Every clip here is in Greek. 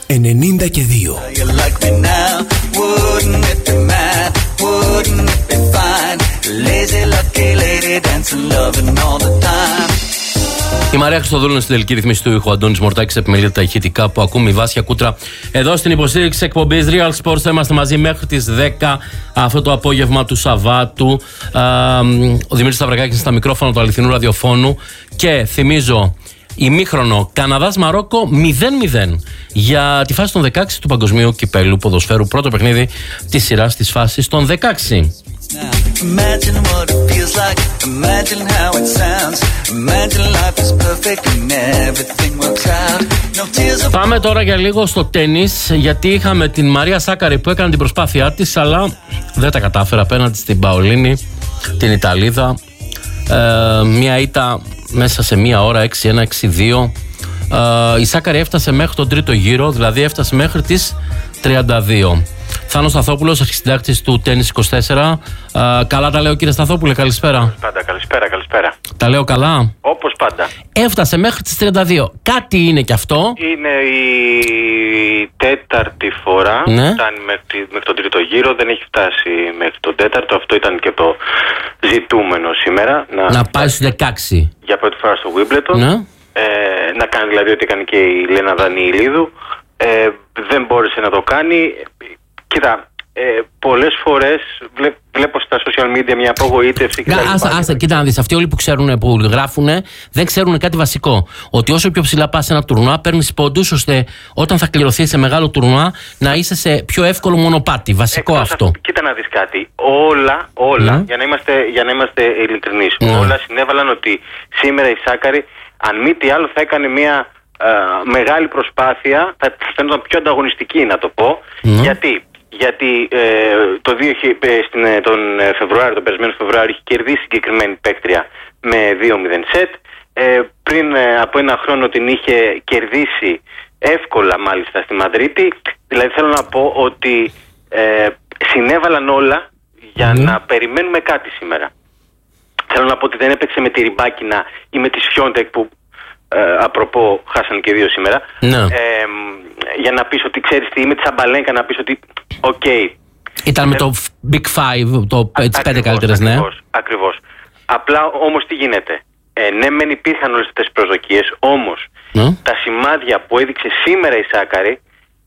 92. Η Μαρία Χριστοδούλου είναι στην τελική ρυθμίση του ήχου. Αντώνης Μορτάκης επιμελείται τα ηχητικά που ακούμε. Η Βάσια Κούτρα εδώ στην υποστήριξη εκπομπής Real Sports. Θα είμαστε μαζί μέχρι τις 10 αυτό το απόγευμα του Σαββάτου. Ο Δημήτρης Σταυρακάκης στα μικρόφωνα του αληθινού ραδιοφώνου. Και θυμίζω, ημίχρονο Καναδάς-Μαρόκο 0-0 για τη φάση των 16 του Παγκοσμίου Κυπέλλου Ποδοσφαίρου. Πρώτο παιχνίδι της σειράς της φάσης των 16. Imagine what it feels like. Imagine how it sounds. Imagine life is perfect and everything works out. No tears. Πάμε τώρα για λίγο στο τένις, γιατί είχαμε την Μαρία Σάκαρη που έκανε την προσπάθειά της, αλλά δεν τα κατάφερα απέναντι στην Παολίνη, την Ιταλίδα. Μια ήττα μέσα σε μία ώρα, 6-1, 6-2. Η Σάκαρη έφτασε μέχρι τον τρίτο γύρο, δηλαδή έφτασε μέχρι τις 32. Θάνος Σταθόπουλος, αρχισυντάκτης του Tennis 24. Καλά τα λέω, κύριε Σταθόπουλε, καλησπέρα. Πάντα, καλησπέρα. Τα λέω καλά. Όπως πάντα. Έφτασε μέχρι τις 32. Κάτι είναι κι αυτό. Είναι η τέταρτη φορά. Ναι. Φτάνει μέχρι τον τρίτο γύρο. Δεν έχει φτάσει μέχρι τον τέταρτο. Αυτό ήταν και το ζητούμενο σήμερα. Να πάει στους 16. Για πρώτη φορά στο Wimbledon. Ναι. Να κάνει δηλαδή ό,τι έκανε και η Λένα Δανιηλίδου. Δεν μπόρεσε να το κάνει. Κοίτα, πολλές φορές βλέπω στα social media μια απογοήτευση. Κοίτα να δεις, αυτοί όλοι που ξέρουν, που γράφουν, δεν ξέρουν κάτι βασικό. Ότι όσο πιο ψηλά πας σε ένα τουρνουά, παίρνεις πόντους, ώστε όταν θα κληρωθεί σε μεγάλο τουρνουά να είσαι σε πιο εύκολο μονοπάτι. Βασικό αυτό. Κοίτα να δεις κάτι. Όλα για να είμαστε ειλικρινείς, όλα συνέβαλαν ότι σήμερα η Σάκαρη, αν μη τι άλλο, θα έκανε μια μεγάλη προσπάθεια, θα φαίνονταν πιο ανταγωνιστική, να το πω. Γιατί τον Φεβρουάριο, τον περασμένο Φεβρουάριο, είχε κερδίσει συγκεκριμένη παίκτρια με 2-0 σετ. Πριν από ένα χρόνο την είχε κερδίσει εύκολα, μάλιστα, στη Μαδρίτη. Δηλαδή θέλω να πω ότι συνέβαλαν όλα για να περιμένουμε κάτι σήμερα. Θέλω να πω ότι δεν έπαιξε με τη Ριμπάκινα ή με τη Σφιόντεκ που απροπό χάσαν και δύο σήμερα. Για να πεις ότι ξέρεις τι, με τη Σαμπαλένκα να πεις ότι ήταν με το Big Five, τις 5 καλύτερες, ναι. Ακριβώς. Απλά όμως τι γίνεται. Ναι, μεν υπήρχαν όλες αυτές τις προσδοκίες, όμως τα σημάδια που έδειξε σήμερα η Σάκαρη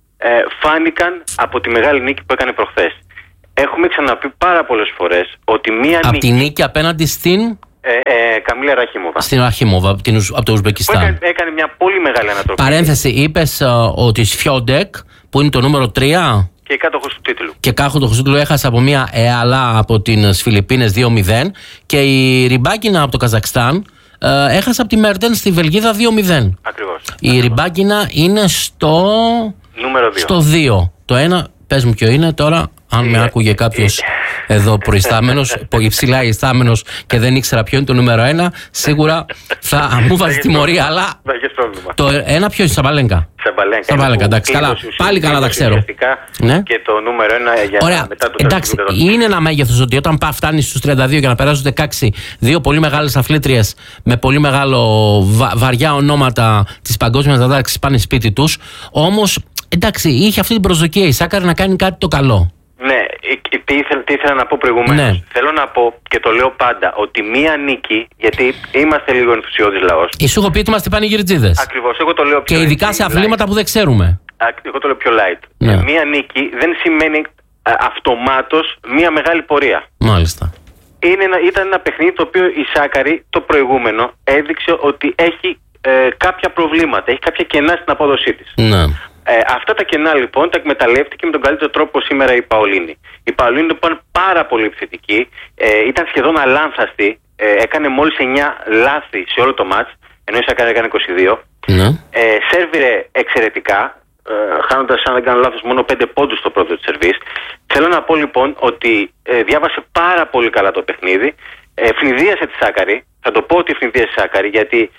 φάνηκαν από τη μεγάλη νίκη που έκανε προχθές. Έχουμε ξαναπεί πάρα πολλές φορές ότι μία νίκη. Από τη νίκη απέναντι στην Καμίλα Ραχίμοβα. Στην Ραχίμοβα, από το Ουσμπεκιστάν. Έκανε μια πολύ μεγάλη ανατροπή. Παρένθεση, είπες ότι η Σφιόντεκ, που είναι το νούμερο 3. Και κάτοχος του τίτλου. Και κάτοχος του τίτλου έχασε από μια ΕΑΛΑ από τις Φιλιππίνες 2-0. Και η Ριμπάκινα από το Καζακστάν έχασε από τη Μέρτεν στη Βελγίδα 2-0. Ακριβώς. Η Ριμπάκινα είναι στο νούμερο 2. Στο 2. Το ένα, πες μου ποιο είναι τώρα. Αν με άκουγε κάποιος εδώ προϊστάμενος, υψηλά ιστάμενος και δεν ήξερα ποιο είναι το νούμερο 1, σίγουρα θα μου βάζει τιμωρία. Αλλά το ένα ποιο είναι, Σαμπαλένκα, εντάξει, καλά. Πάλι καλά τα ξέρω. Ναι. Και το νούμερο 1 για μετά το εντάξει, είναι ένα μέγεθος ότι όταν φτάνει στους 32 για να περάσουν 16, δύο πολύ μεγάλες αθλήτριες με πολύ μεγάλο βαριά ονόματα της παγκόσμιας διδάξης πάνε σπίτι τους. Όμως, εντάξει, είχε αυτή την προσδοκία η Σάκαρη να κάνει κάτι το καλό. Ναι, τι ήθελα να πω προηγουμένως. Ναι. Θέλω να πω και το λέω πάντα ότι μία νίκη, γιατί είμαστε λίγο ενθουσιώδης λαός. Σου έχω πει ότι είμαστε πανηγυριτζίδες. Ακριβώς, εγώ το λέω πιο και ειδικά σε αθλήματα που δεν ξέρουμε. Εγώ το λέω πιο light. Ναι. Μία νίκη δεν σημαίνει αυτομάτως μία μεγάλη πορεία. Μάλιστα. Ήταν ένα παιχνίδι το οποίο η Σάκαρη το προηγούμενο έδειξε ότι έχει κάποια προβλήματα, έχει κάποια κενά στην απόδοσή της. Ναι. Αυτά τα κενά λοιπόν τα εκμεταλλεύτηκε με τον καλύτερο τρόπο σήμερα η Παολίνη. Η Παολίνη λοιπόν πάρα πολύ επιθετική, ήταν σχεδόν αλάνθαστη, έκανε μόλις 9 λάθη σε όλο το μάτς, ενώ η Σάκαρη έκανε 22. Ναι. Σέρβιρε εξαιρετικά, χάνοντας, αν δεν κάνω λάθος, μόνο 5 πόντους στο πρώτο της σερβίς. Θέλω να πω λοιπόν ότι διάβασε πάρα πολύ καλά το παιχνίδι, ευνηδίασε τη Σάκαρη. Θα το πω ότι ευνηδίασε τη Σάκαρη γιατί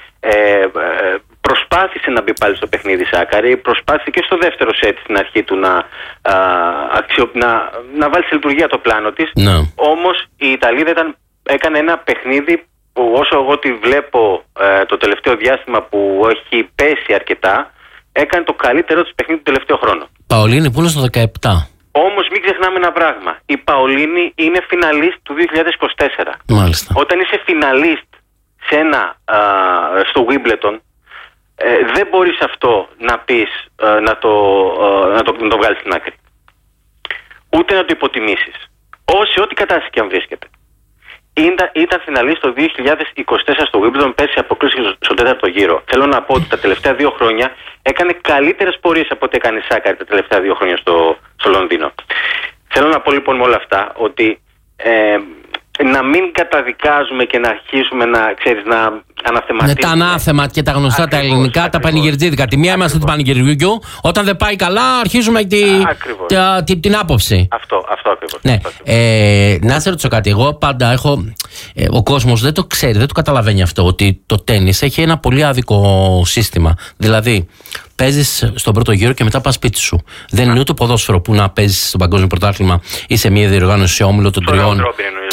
προσπάθησε να μπει πάλι στο παιχνίδι Σάκαρη, προσπάθησε και στο δεύτερο σετ στην αρχή του να βάλει σε λειτουργία το πλάνο της. Ναι. Όμως η Ιταλίδα έκανε ένα παιχνίδι που όσο εγώ τη βλέπω το τελευταίο διάστημα που έχει πέσει αρκετά, έκανε το καλύτερο της παιχνίδι του τελευταίο χρόνο. Παολίνη που είναι στο 17. Όμως μην ξεχνάμε ένα πράγμα. Η Παολίνη είναι φιναλίστ του 2024. Μάλιστα. Όταν είσαι φιναλίστ στο Wimbledon, δεν μπορείς αυτό να πεις, να το βγάλεις στην άκρη. Ούτε να το υποτιμήσεις. Σε ό,τι κατάσταση και αν βρίσκεται. Ήταν φιναλίστ το 2024 στο Wimbledon, πέρσι αποκλείστηκε στο 4ο γύρο. Θέλω να πω ότι τα τελευταία 2 χρόνια έκανε καλύτερες πορείες από ό,τι έκανε η Σάκαρη τα τελευταία 2 χρόνια στο Λονδίνο. Θέλω να πω λοιπόν με όλα αυτά ότι να μην καταδικάζουμε και να αρχίσουμε να αναθεματίζουμε. Τα ανάθεμα και τα γνωστά τα ελληνικά, τα πανηγυρτζίδικα. Τη μία είμαστε του πανηγυριού, όταν δεν πάει καλά αρχίζουμε την άποψη. Αυτό ακριβώς. Ναι. Να σε ρωτήσω κάτι. Εγώ πάντα έχω. Ο κόσμος δεν το ξέρει, δεν το καταλαβαίνει αυτό. Ότι το τένις έχει ένα πολύ άδικο σύστημα. Δηλαδή, παίζεις στον πρώτο γύρο και μετά πας σπίτι σου. Δεν είναι ούτε ποδόσφαιρο που να παίζεις στο παγκόσμιο πρωτάθλημα ή σε μια διοργάνωση σε όμιλο των τριών.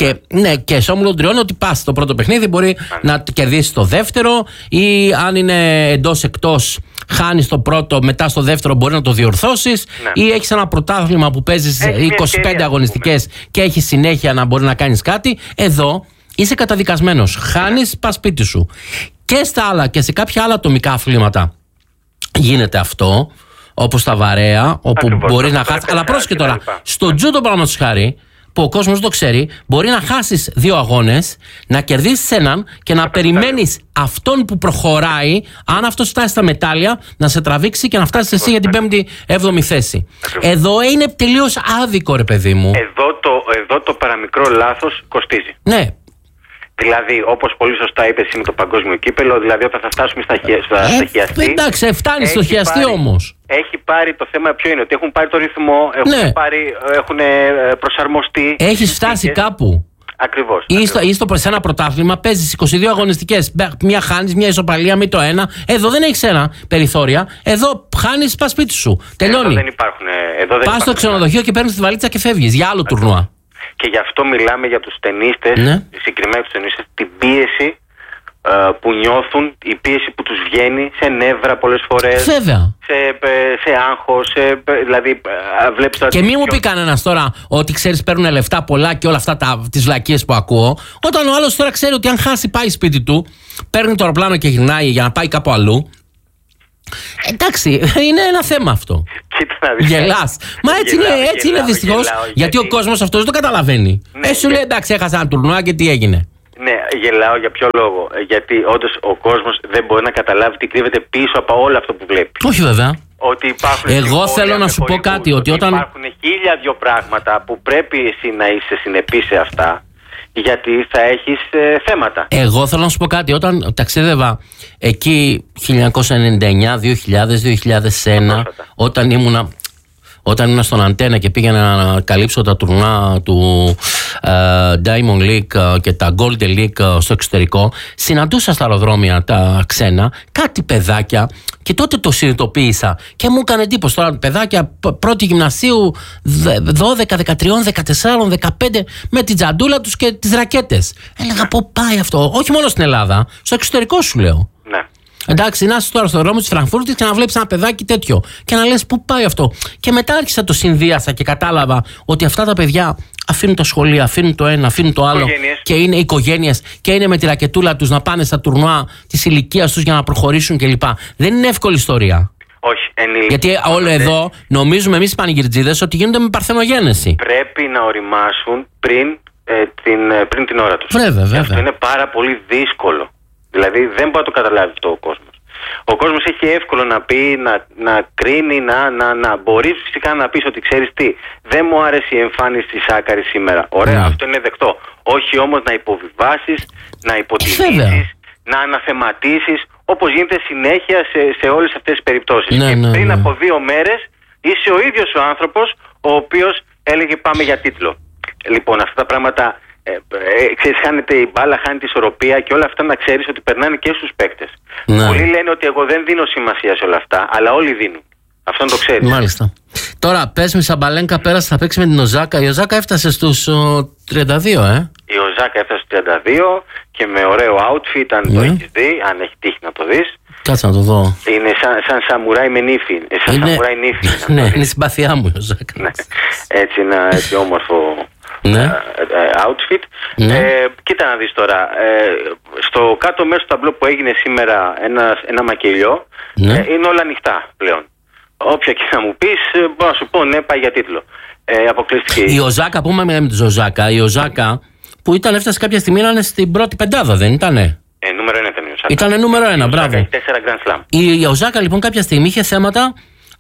Και σε όμιλο των τριών, ότι πας στο πρώτο παιχνίδι μπορεί να κερδίσεις το δεύτερο, ή αν είναι εντός-εκτός, χάνεις το πρώτο, μετά στο δεύτερο μπορεί να το διορθώσεις, ή έχεις ένα πρωτάθλημα που παίζεις 25 αγωνιστικές και έχεις συνέχεια να μπορεί να κάνεις κάτι. Εδώ είσαι καταδικασμένος. Χάνεις, πας σπίτι σου. Και στα άλλα και σε κάποια άλλα ατομικά αθλήματα γίνεται αυτό, όπως τα βαρέα, όπου μπορεί να χάσει. Αλλά πρόσεχε τώρα, στο τζούντο παραδείγματος χάρη, που ο κόσμος το ξέρει, μπορεί να χάσεις 2 αγώνες, να κερδίσεις έναν και να περιμένεις αυτόν που προχωράει, αν αυτός φτάσει στα μετάλλια, να σε τραβήξει και να φτάσεις εσύ για την 5η-7η θέση. Εδώ είναι τελείως άδικο, ρε παιδί μου. Εδώ το παραμικρό λάθος κοστίζει. Ναι. Δηλαδή, όπως πολύ σωστά είπες με το παγκόσμιο κύπελο, δηλαδή όταν θα φτάσουμε στα χιαστή. Εντάξει, φτάνει στο χιαστή όμως. Έχει πάρει το θέμα ποιο είναι, ότι έχουν πάρει το ρυθμό, έχουν προσαρμοστεί. Έχεις φτάσει κάπου. Ακριβώς. Ή σε ένα πρωτάθλημα παίζεις 22 αγωνιστικές. Μια χάνεις, μια ισοπαλία, μη το ένα. Εδώ δεν έχεις ένα περιθώρια. Εδώ χάνεις, πας σπίτι σου. Τελειώνει. Εδώ δεν υπάρχουν. Πας στο ξενοδοχείο και παίρνεις τη βαλίτσα και φεύγεις για άλλο τουρνουά. Και γι' αυτό μιλάμε για τους τενίστες, συγκεκριμένα τους τενίστες, την πίεση που νιώθουν, η πίεση που τους βγαίνει σε νεύρα πολλές φορές. Βέβαια. Σε άγχος, δηλαδή βλέπεις. Και μη μου πει κανένας τώρα ότι ξέρεις παίρνουν λεφτά πολλά και όλα αυτά τις βλακίες που ακούω. Όταν ο άλλος τώρα ξέρει ότι αν χάσει πάει σπίτι του, παίρνει το αεροπλάνο και γυρνάει για να πάει κάπου αλλού. Εντάξει, είναι ένα θέμα αυτό. Γελάς. Μα έτσι είναι δυστυχώς. Γιατί ο κόσμος αυτός δεν το καταλαβαίνει. Σου λέει εντάξει, έχασα ένα τουρνουά και τι έγινε. Ναι, γελάω για ποιο λόγο? Γιατί όντως ο κόσμος δεν μπορεί να καταλάβει τι κρύβεται πίσω από όλο αυτό που βλέπει. Όχι βέβαια. Ότι υπάρχουν. Εγώ θέλω να σου πω κάτι. Ότι όταν. Υπάρχουν 1002 πράγματα που πρέπει εσύ να είσαι συνεπής σε αυτά. Γιατί θα έχεις θέματα. Εγώ θέλω να σου πω κάτι. Όταν ταξίδευα εκεί 1999, 2000, 2001, όταν ήμουν στον Αντένα και πήγαινα να καλύψω τα τουρνά του Diamond League και τα Golden League στο εξωτερικό, συναντούσα στα αεροδρόμια τα ξένα κάτι παιδάκια και τότε το συνειδητοποίησα και μου έκανε εντύπωση. Τώρα παιδάκια πρώτη γυμνασίου 12, 13, 14, 15 με την τζαντούλα τους και τις ρακέτες. Έλεγα πού πάει αυτό? Όχι μόνο στην Ελλάδα, στο εξωτερικό σου λέω. Ναι. Εντάξει, να είσαι τώρα στο δρόμο της Φραγκφούρτης και να βλέπεις ένα παιδάκι τέτοιο και να λες πού πάει αυτό. Και μετά άρχισα το συνδύασα και κατάλαβα ότι αυτά τα παιδιά αφήνουν τα σχολεία, αφήνουν το ένα, αφήνουν το άλλο και είναι οικογένειες και είναι με τη ρακετούλα τους να πάνε στα τουρνουά της ηλικίας τους για να προχωρήσουν κλπ. Δεν είναι εύκολη ιστορία. Όχι, γιατί όλο εδώ νομίζουμε εμείς οι πανηγυρτζίδες ότι γίνονται με παρθενογένεση. Πρέπει να οριμάσουν πριν την ώρα τους. Βέβαια. Αυτό είναι πάρα πολύ δύσκολο. Δηλαδή δεν μπορεί να το καταλάβει αυτό ο κόσμος. Ο κόσμος έχει εύκολο να πει, να κρίνει, να μπορεί φυσικά να πεις ότι ξέρεις τι, δεν μου άρεσε η εμφάνιση της Σάκαρης σήμερα. Ωραία, αυτό είναι δεκτό. Όχι όμως να υποβιβάσεις, να υποτιμήσεις, να αναθεματίσεις, όπως γίνεται συνέχεια σε όλες αυτές τις περιπτώσεις. Πριν από 2 μέρες είσαι ο ίδιος ο άνθρωπος ο οποίος έλεγε πάμε για τίτλο. Λοιπόν, αυτά τα πράγματα. Ξέρεις, χάνεται η μπάλα, χάνεται η ισορροπία και όλα αυτά να ξέρεις ότι περνάνε και στους παίκτες. Πολλοί λένε ότι εγώ δεν δίνω σημασία σε όλα αυτά, αλλά όλοι δίνουν. Αυτό το ξέρεις. Μάλιστα. Τώρα πες με Σαμπαλένκα πέρασε, θα παίξει με την Οζάκα. Η Οζάκα έφτασε στους 32, Η Οζάκα έφτασε στους 32 και με ωραίο outfit, αν το έχεις δει, αν έχει τύχει να το δεις. Κάτσε να το δω. Είναι σαν σαμουράι με νύφη. Σαμουράι νύφη. Ναι, είναι συμπάθειά μου ο Ζάκα. Ναι. Έτσι ένα έτσι όμορφο outfit. Κοίτα να δεις τώρα. Στο κάτω μέσο του ταμπλό που έγινε σήμερα ένα μακελιό, είναι όλα ανοιχτά πλέον. Όποια και να μου πεις, μπορώ να σου πω ναι, πάει για τίτλο. Αποκλειστική. Η Οζάκα, πούμε με την Οζάκα, η Οζάκα που έφτασε κάποια στιγμή να είναι στην πρώτη πεντάδα, δεν ήτανε? Νούμερο 1 ήταν η Οζάκα. Ήτανε νούμερο 1, μπράβο. Έχει 4 Grand Slam. Η Οζάκα λοιπόν κάποια στιγμή είχε θέματα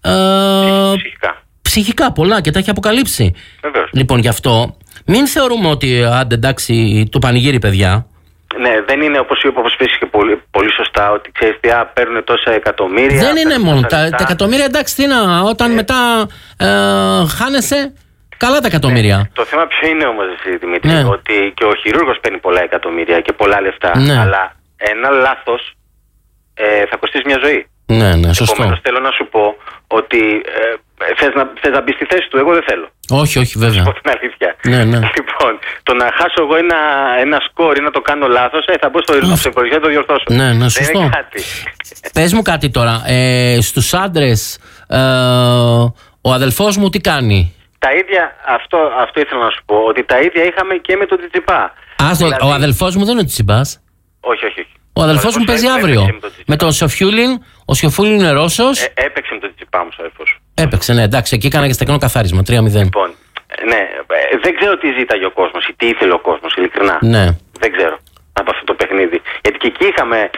ψυχικά πολλά και τα έχει αποκαλύψει. Βεβαίως. Λοιπόν, γι' αυτό μην θεωρούμε ότι άντε εντάξει, το πανηγύρι, παιδιά. Ναι, δεν είναι όπως πες και πολύ σωστά ότι ξέρεις τι, παίρνουν τόσα εκατομμύρια. Δεν είναι μόνο τα εκατομμύρια, εντάξει, τι να, όταν μετά χάνεσαι, καλά τα εκατομμύρια. Ναι. Το θέμα ποιο είναι όμως, Δημήτρη, ότι και ο χειρούργος παίρνει πολλά εκατομμύρια και πολλά λεφτά, αλλά ένα λάθος θα κοστίσει μια ζωή. Ναι, σωστό. Επομένως θέλω να σου πω ότι θες να μπει στη θέση του, εγώ δεν θέλω. Όχι, βέβαια. Από την αλήθεια. Ναι. Λοιπόν, το να χάσω εγώ ένα σκορ ή να το κάνω λάθος, θα μπω στο υπολογιστή να το διορθώσω. Ναι, σωστό. Δεν είναι κάτι. Πες μου κάτι τώρα. Στους άντρες, ο αδελφός μου τι κάνει? Τα ίδια, αυτό ήθελα να σου πω, ότι τα ίδια είχαμε και με τον Τσιτσιπά. Δηλαδή... Ο αδελφός μου δεν είναι ο Τσιτσιπάς. Όχι. Ο αδελφός μου παίζει αύριο. Με τον Σοφιούλιν. Ο Σοφιούλιν είναι Ρώσος. Έπαιξε με τον Τσιτσιπά μου, ο αδελφός. Έπαιξε, ναι, εντάξει, εκεί έκανα και στεκνό καθάρισμα. 3-0. Λοιπόν, ναι, δεν ξέρω τι ζήταγε ο κόσμος ή τι ήθελε ο κόσμος, ειλικρινά. Ναι. Δεν ξέρω από αυτό το παιχνίδι. Γιατί και εκεί είχαμε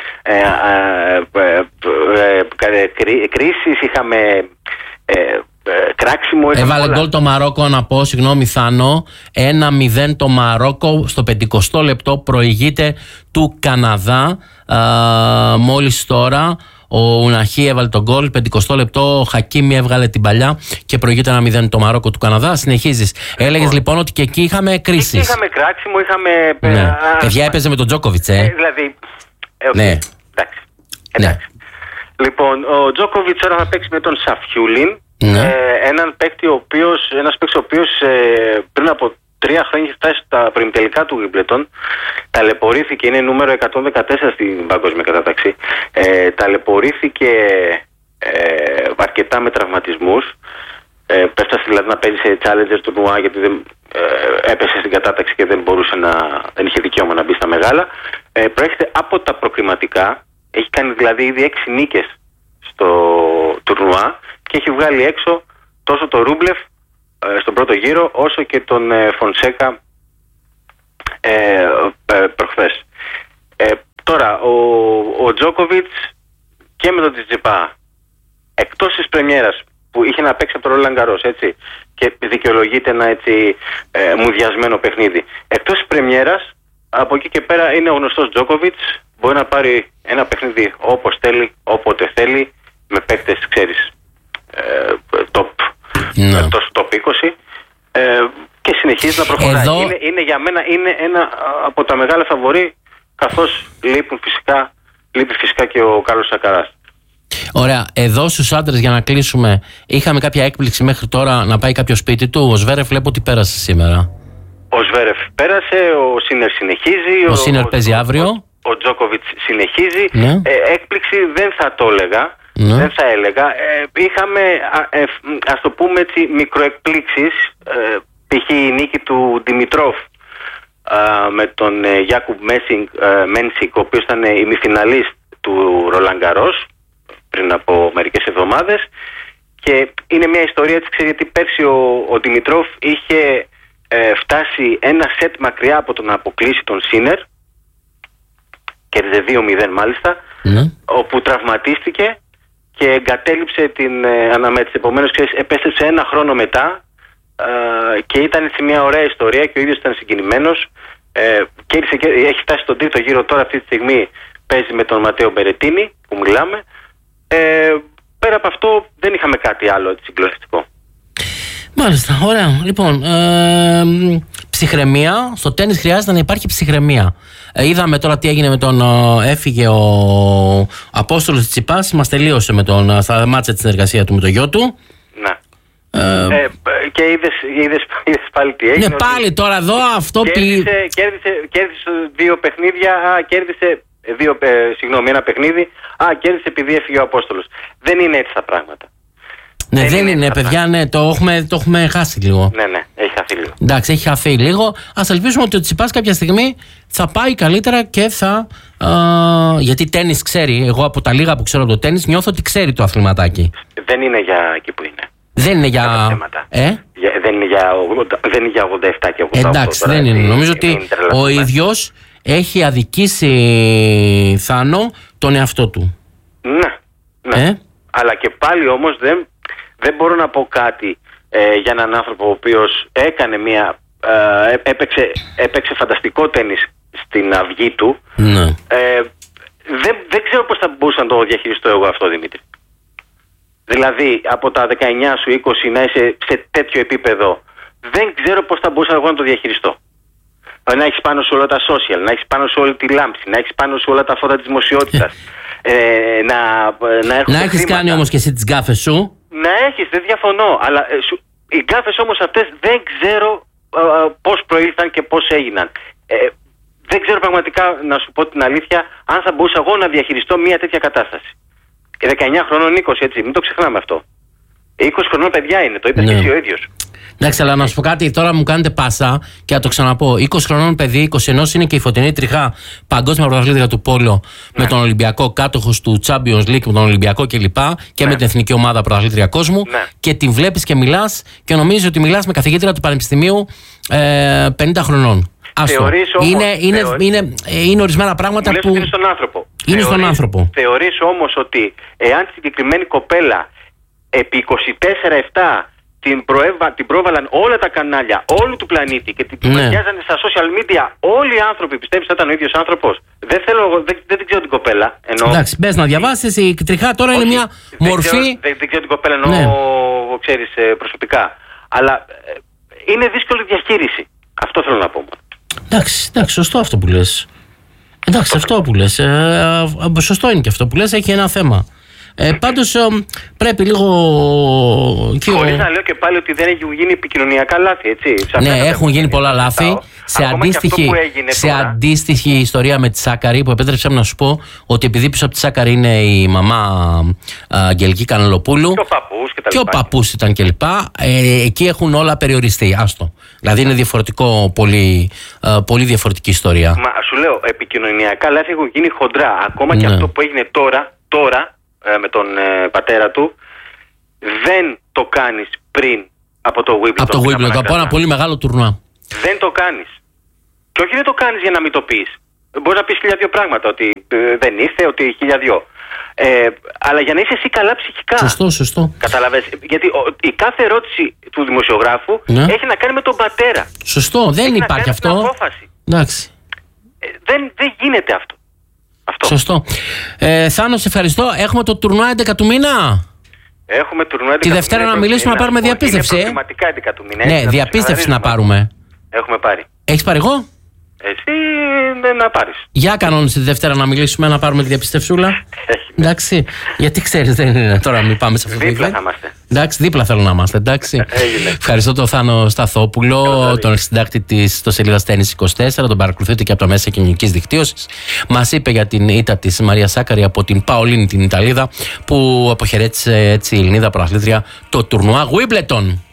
κρίσεις, είχαμε κράξιμο. Έβαλε γκολ το Μαρόκο, να πω, συγγνώμη Θάνο, 1-0 το Μαρόκο στο 50 λεπτό, προηγείται του Καναδά. Μόλις τώρα ο Ουναχή έβαλε τον γκολ, 50 λεπτό, ο Χακίμι έβγαλε την παλιά και προηγείται 1-0 το Μαρόκο του Καναδά. Συνεχίζεις. Έλεγες λοιπόν ότι και εκεί είχαμε κρίσεις. Εκεί είχαμε κράξιμο, είχαμε. Ναι. Παιδιά, έπαιζε με τον Τζόκοβιτς, δηλαδή. Ναι. Εντάξει. Λοιπόν, ο Τζόκοβιτς τώρα θα παίξει με τον Σαφιούλιν. Ναι. Ένας παίκτης ο οποίος πριν από 3 χρόνια είχε φτάσει στα προημιτελικά του Wimbledon. Ταλαιπωρήθηκε, είναι νούμερο 114 στην παγκόσμια κατάταξη. Ταλαιπωρήθηκε αρκετά με τραυματισμούς. Πέφτασε δηλαδή να παίζει σε challenger τουρνουά γιατί έπεσε στην κατάταξη και δεν είχε δικαίωμα να μπει στα μεγάλα. Προέρχεται από τα προκριματικά. Έχει κάνει δηλαδή ήδη 6 νίκες στο τουρνουά και έχει βγάλει έξω τόσο το Ρούμπλεφ στον πρώτο γύρο όσο και τον Φονσέκα προχθές. Τώρα ο Τζόκοβιτς και με τον Τσιτσιπά, εκτός της πρεμιέρας που είχε να παίξει από τον Ρόλαν Γκαρός, έτσι, και δικαιολογείται ένα έτσι μουδιασμένο παιχνίδι, εκτός της πρεμιέρας, από εκεί και πέρα είναι ο γνωστός Τζόκοβιτς, μπορεί να πάρει ένα παιχνίδι όπως θέλει, όποτε θέλει, με παίκτες, ξέρεις, top 20, και συνεχίζει να προχωράει. Είναι για μένα ένα από τα μεγάλα φαβορί, καθώς λείπει φυσικά και ο Κάρλος Αλκαράς. Ωραία, εδώ στους άντρες, για να κλείσουμε, είχαμε κάποια έκπληξη μέχρι τώρα να πάει κάποιο σπίτι του? Ο Σβέρεφ βλέπω ότι πέρασε σήμερα. Ο Σβέρεφ πέρασε, ο Σίνερ συνεχίζει. Ο Σίνερ παίζει αύριο. Ο Τζόκοβιτς συνεχίζει. Ναι. Έκπληξη δεν θα το έλεγα. Ναι. Δεν θα έλεγα. Είχαμε, ας το πούμε έτσι, μικροεκπλήξεις. Π.χ. η νίκη του Δημητρόφ με τον Γιάκουμπ Μένσικ, ο οποίος ήταν ημιφιναλίστ του Ρολάν Γκαρός πριν από μερικές εβδομάδες. Και είναι μια ιστορία, έτσι, γιατί πέρσι ο Δημητρόφ είχε φτάσει ένα σετ μακριά από το να αποκλείσει τον Σίνερ, κέρδιζε 2-0 μάλιστα, όπου τραυματίστηκε και εγκατέλειψε την αναμέτρηση. Επομένως, επέστρεψε ένα χρόνο μετά και ήταν έτσι μια ωραία ιστορία και ο ίδιος ήταν συγκινημένος. Έχει φτάσει στον τρίτο γύρο τώρα, αυτή τη στιγμή παίζει με τον Ματέο Μπερετίνη που μιλάμε. Πέρα από αυτό δεν είχαμε κάτι άλλο συγκλονιστικό. Μάλιστα, ωραία. Λοιπόν, ψυχραιμία. Στο τένις χρειάζεται να υπάρχει ψυχραιμία. Είδαμε τώρα τι έγινε με τον. Έφυγε ο Απόστολος Τσιτσιπάς. Μας τελείωσε στα μάτσα τη συνεργασία του με το γιο του. Ναι. Και είδες πάλι τι έγινε. Ναι, πάλι τώρα εδώ αυτό κέρδισε 2 παιχνίδια. Κέρδισε ένα παιχνίδι. Κέρδισε επειδή έφυγε ο Απόστολος. Δεν είναι έτσι τα πράγματα. Ναι, δεν είναι, παιδιά, ναι, το έχουμε χάσει λίγο. Ναι, έχει χαθεί λίγο. Εντάξει, έχει χαθεί λίγο. Ας ελπίσουμε ότι ο Τσιπάς κάποια στιγμή θα πάει καλύτερα και θα. Γιατί τένις ξέρει. Εγώ από τα λίγα που ξέρω το τένις νιώθω ότι ξέρει το αθληματάκι. Δεν είναι για εκεί που είναι. Δεν είναι για. Δεν είναι για 87 και 88. Εντάξει, τώρα, δεν είναι. Νομίζω ότι ο ίδιος έχει αδικήσει, Θάνο, τον εαυτό του. Ναι. Αλλά και πάλι όμως δεν μπορώ να πω κάτι για έναν άνθρωπο ο οποίος έκανε έπαιξε φανταστικό τένις στην αυγή του. Ναι. Δεν ξέρω πώς θα μπορούσα να το διαχειριστώ εγώ αυτό, Δημήτρη. Δηλαδή από τα 19 σου 20 να είσαι σε τέτοιο επίπεδο, δεν ξέρω πώς θα μπορούσα εγώ να το διαχειριστώ. Να έχεις πάνω σου όλα τα social, να έχεις πάνω σου όλη τη λάμψη, να έχεις πάνω σου όλα τα φώτα της δημοσιότητας. Να έχεις κάνει όμως και εσύ τις γκάφες σου. Να έχεις, δεν διαφωνώ. Αλλά οι γκάφες όμως αυτές δεν ξέρω πώς προήλθαν και πώς έγιναν. Δεν ξέρω πραγματικά, να σου πω την αλήθεια, αν θα μπορούσα εγώ να διαχειριστώ μια τέτοια κατάσταση. 19 χρονών, 20, έτσι, μην το ξεχνάμε αυτό. 20 χρονών παιδιά είναι, το είπες και εσύ ο ίδιος. Εντάξει, αλλά να σου πω κάτι, τώρα μου κάνετε πάσα και να το ξαναπώ. 20 χρονών παιδί, 21 είναι και η Φωτεινή Τριχά, παγκόσμια πρωταθλήτρια του πόλο, με τον Ολυμπιακό, κάτοχος του Champions League, με τον Ολυμπιακό κλπ. Και με την εθνική ομάδα πρωταθλήτρια κόσμου. Και την βλέπεις και μιλάς και νομίζεις ότι μιλάς με καθηγήτρια του Πανεπιστημίου 50 χρονών. Είναι ορισμένα πράγματα που. Είναι στον άνθρωπο. Είναι στον άνθρωπο. Θεωρείς όμως ότι εάν τη συγκεκριμένη κοπέλα επί 24/7 την πρόβαλαν όλα τα κανάλια όλου του πλανήτη και την πλατιάζανε στα social media όλοι οι άνθρωποι, πιστεύεις ότι ήταν ο ίδιος άνθρωπος? Δεν ξέρω την κοπέλα. Εντάξει, μπες να διαβάσεις. Η Τριχά τώρα είναι μια μορφή. Δεν ξέρω την κοπέλα ξέρεις προσωπικά. Αλλά είναι δύσκολη διαχείριση. Αυτό θέλω να πω. Εντάξει, σωστό αυτό που λες. Σωστό είναι και αυτό που λες, έχει ένα θέμα. Πάντως πρέπει λίγο. Χωρίς να λέω και πάλι ότι δεν έχουν γίνει επικοινωνιακά λάθη, έτσι. Ναι, έχουν γίνει πολλά λάθη. Σε αντίστοιχη ιστορία με τη Σάκαρη, που επέτρεψα να σου πω ότι επειδή πίσω από τη Σάκαρη είναι η μαμά Αγγελική Κανελοπούλου και ο παππούς ήταν κλπ. Εκεί έχουν όλα περιοριστεί. Άστο. Δηλαδή είναι διαφορετικό, πολύ διαφορετική ιστορία. Μα σου λέω, επικοινωνιακά λάθη έχουν γίνει χοντρά. Ακόμα και αυτό που έγινε τώρα με τον πατέρα του, δεν το κάνεις πριν από το Wimbledon. Από το Wimbledon, από ένα πολύ μεγάλο τουρνουά. Δεν το κάνεις. Και όχι δεν το κάνεις για να μην το πεις. Μπορείς να πεις 1002 πράγματα, ότι δεν είστε, ότι 1002. Αλλά για να είσαι εσύ καλά ψυχικά. Σωστό. Καταλαβες. Γιατί η κάθε ερώτηση του δημοσιογράφου έχει να κάνει με τον πατέρα. Σωστό, δεν υπάρχει αυτό. Την απόφαση. Εντάξει. Δεν γίνεται αυτό. Σωστό. Θάνο, σε ευχαριστώ. Έχουμε το τουρνουά 11 του μήνα. Έχουμε τουρνουά 11 τη Δευτέρα να μιλήσουμε, να πάρουμε διαπίστευση. Είναι προβληματικά 11 του μήνα. Ναι, διαπίστευση να πάρουμε. Έχουμε πάρει. Έχεις πάρει εγώ? Εσύ να πάρεις. Για κανόνισε τη Δευτέρα να μιλήσουμε, να πάρουμε τη διαπιστευσούλα. Εντάξει. Γιατί ξέρεις, δεν είναι τώρα, μην πάμε σε αυτό το δίπλα θα είμαστε. Εντάξει, δίπλα θέλω να είμαστε. Εντάξει. Ευχαριστώ τον Θάνο Σταθόπουλο, τον συντάκτη της ιστοσελίδας Τένις 24. Τον παρακολουθείτε και από τα μέσα κοινωνικής δικτύωσης. Μας είπε για την ήττα της Μαρία Σάκαρη από την Παολίνη την Ιταλίδα, που αποχαιρέτησε έτσι η Ελληνίδα προαθλήτρια το τουρνουά Wimbledon.